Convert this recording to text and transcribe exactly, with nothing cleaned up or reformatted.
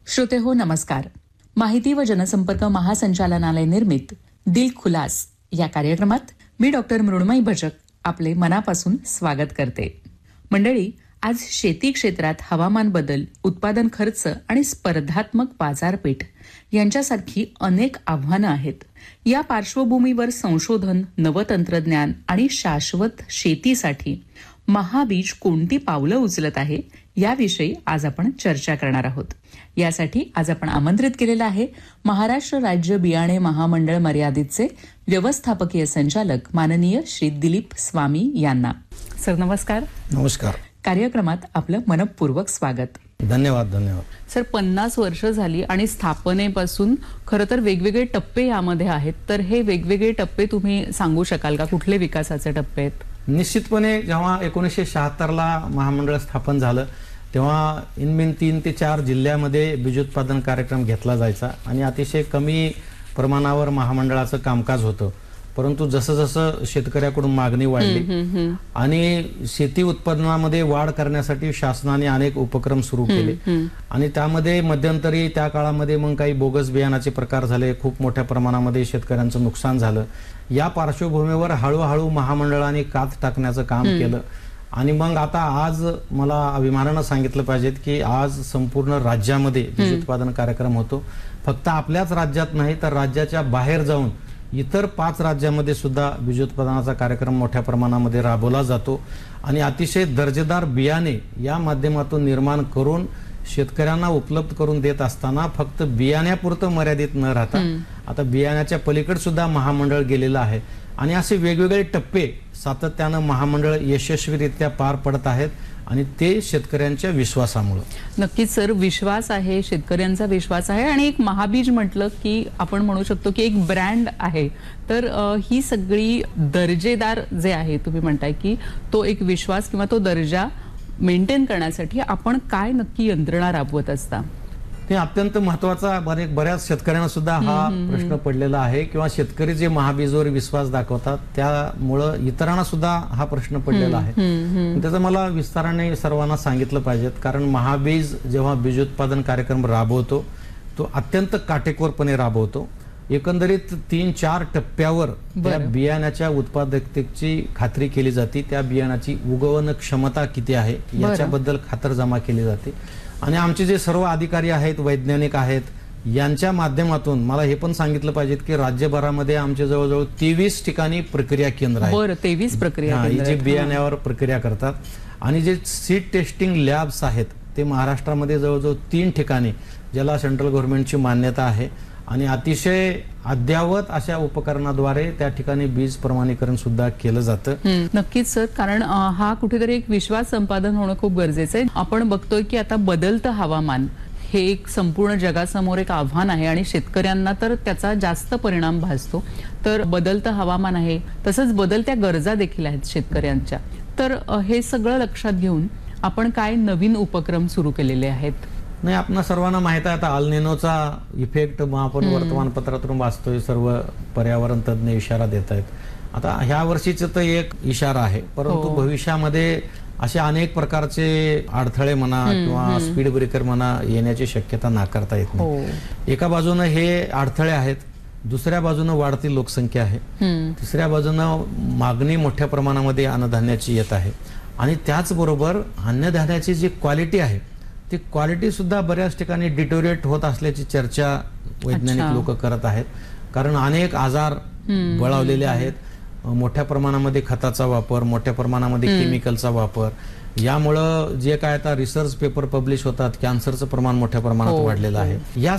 श्रोते हो नमस्कार. माहिती व जनसंपर्क महासंचालनालय निर्मित दिल खुलास या कार्यक्रमात मी डॉक्टर मृण्मयी भजक आपले मनापासून स्वागत करते. मंडळी, आज शेती क्षेत्रात हवामान बदल, उत्पादन खर्च आणि स्पर्धात्मक बाजारपेठ यांच्यासारखी अनेक आव्हानं आहेत. या पार्श्वभूमीवर संशोधन, नवतंत्रज्ञान आणि शाश्वत शेतीसाठी महाबीज कोणती पावलं उचलत आहे याविषयी आज आपण चर्चा करणार आहोत. यासाठी आज आपण आमंत्रित केलेलं आहे महाराष्ट्र राज्य बियाणे महामंडळ मर्यादितचे व्यवस्थापकीय संचालक माननीय श्री दिलीप स्वामी यांना. सर नमस्कार. नमस्कार. कार्यक्रमात आपलं मनपूर्वक स्वागत. धन्यवाद. धन्यवाद सर. पन्नास वर्ष झाली आणि स्थापनेपासून खरं तर वेगवेगळे टप्पे यामध्ये आहेत, तर हे वेगवेगळे टप्पे तुम्ही सांगू शकाल का? कुठले विकासाचे टप्पे आहेत? निश्चितपणे जेव्हा एकोणीसशे शहात्तर ला महामंडळ स्थापन झालं तेव्हा इनमीन तीन ते चार जिल्ह्यामध्ये बीजोत्पादन कार्यक्रम घेतला जायचा आणि अतिशय कमी प्रमाणावर महामंडळाचं कामकाज होतं. परंतु जसं जसं शेतकऱ्याकडून मागणी वाढली आणि शेती उत्पादनामध्ये वाढ करण्यासाठी शासनाने अनेक उपक्रम सुरू केले आणि त्यामध्ये मध्यंतरी त्या काळामध्ये मग काही बोगस बियाणाचे प्रकार झाले, खूप मोठ्या प्रमाणामध्ये शेतकऱ्यांचं नुकसान झालं. या पार्श्वभूमीवर हळूहळू महामंडळाने कात टाकण्याचं काम केलं आणि मग आता आज मला अभिमानानं सांगितलं पाहिजे की आज संपूर्ण राज्यामध्ये बीज उत्पादन कार्यक्रम होतो. फक्त आपल्याच राज्यात नाही तर राज्याच्या बाहेर जाऊन इतर पाच राज्यामध्ये सुद्धा बीजोत्पादनाचा कार्यक्रम मोठ्या प्रमाणामध्ये राबवला जातो आणि अतिशय दर्जेदार बियाणे या माध्यमातून निर्माण करून शेतकऱ्यांना उपलब्ध करून देत असताना फक्त बियाण्यापुरतं मर्यादित न राहता आता बियाण्याच्या पलीकडे सुद्धा महामंडळ गेलेलं आहे आणि असे वेगवेगळे टप्पे सातत्यानं महामंडळ यशस्वीरित्या पार पडत आहेत आणि ते शेतकऱ्यांच्या विश्वासामुळे. नक्कीच सर, विश्वास आहे, शेतकऱ्यांचा विश्वास आहे आणि एक महाबीज म्हटलं की आपण म्हणू शकतो की एक ब्रँड आहे. तर ही सगळी दर्जेदार जे आहे, तुम्ही म्हणताय की तो एक विश्वास किंवा तो दर्जा मेंटेन करण्यासाठी आपण काय नक्की यंत्रणा राबवत असता? ते अत्यंत महत्वाचा बऱ्याच शेतकऱ्यांना सुद्धा हा प्रश्न पडलेला आहे किंवा शेतकरी जे महाबीजवर विश्वास दाखवतात त्यामुळं इतरांना सुद्धा हा प्रश्न पडलेला आहे. त्याचं मला विस्ताराने सर्वांना सांगितलं पाहिजे, कारण महाबीज जेव्हा बीजोत्पादन कार्यक्रम राबवतो तो अत्यंत काटेकोरपणे राबवतो. एकंदरीत तीन चार टप्प्यावर त्या बियाण्याच्या उत्पादकतेची खात्री केली जाते, त्या बियाणाची उगवण क्षमता किती आहे याच्याबद्दल खातरजमा केली जाते आणि आमचे जे सर्व अधिकारी आहेत, वैज्ञानिक आहेत, यांच्या माध्यमातून मला हे पण सांगितलं पाहिजे की राज्यभरामध्ये आमचे जवळजवळ तेवीस ठिकाणी प्रक्रिया केंद्र आहेत. बरं, तेवीस प्रक्रिया जे बियाण्यावर प्रक्रिया करतात आणि जे सीड टेस्टिंग लॅब्स आहेत ते महाराष्ट्रामध्ये जवळजवळ तीन ठिकाणी ज्याला सेंट्रल गव्हर्नमेंटची मान्यता आहे आणि अतिशय अद्यावत अशा उपकरणाद्वारे त्या ठिकाणी बीज प्रमाणीकरण सुद्धा केलं जातं. नक्कीच सर, कारण हा कुठेतरी एक विश्वास संपादन होणं खूप गरजेचं आहे. आपण बघतोय की आता बदलतं हवामान हे एक संपूर्ण जगासमोर एक आव्हान आहे आणि शेतकऱ्यांना तर त्याचा जास्त परिणाम भासतो. तर बदलतं हवामान आहे, तसंच बदलत्या गरजा देखील आहेत शेतकऱ्यांच्या. तर हे सगळं लक्षात घेऊन आपण काय नवीन उपक्रम सुरू केलेले आहेत? नाही, आपण सर्वांना माहित आहे आता अल्निनोचा इफेक्ट आपण वर्तमानपत्रातून वाचतोय, सर्व पर्यावरण तज्ञ इशारा देत आहेत. आता ह्या वर्षीच तर एक इशारा आहे, परंतु भविष्यामध्ये असे अनेक प्रकारचे अडथळे म्हणा किंवा स्पीड ब्रेकर म्हणा येण्याची शक्यता नाकारता येत नाही. एका बाजूने हे अडथळे आहेत, दुसऱ्या बाजूने वाढती लोकसंख्या आहे, तिसऱ्या बाजूने मागणी मोठ्या प्रमाणामध्ये अन्नधान्याची येत आहे आणि त्याचबरोबर अन्नधान्याची जी क्वालिटी आहे ती क्वालिटी सुद्धा बऱ्याच ठिकाणी डिटोरिएट होत असल्याची चर्चा वैज्ञानिक लोक करत आहेत. कारण अनेक आजार बळावलेले आहेत, मोठ्या प्रमाणामध्ये खताचा वापर, मोठ्या प्रमाणामध्ये केमिकलचा वापर, यामुळं जे काय आता रिसर्च पेपर पब्लिश होतात कॅन्सरचं प्रमाण मोठ्या प्रमाणात वाढलेलं आहे. या